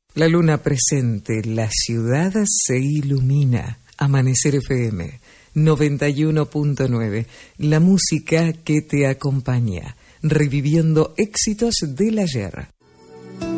La luna presente, la ciudad se ilumina. Amanecer FM 91.9, la música que te acompaña, reviviendo éxitos del ayer.